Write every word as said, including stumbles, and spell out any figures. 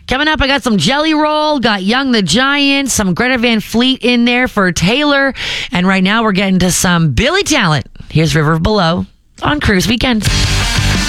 Coming up, I got some Jelly Roll, got Young the Giant, some Greta Van Fleet in there for Taylor. And right now we're getting to some Billy Talent. Here's River Below on Cruise Weekend.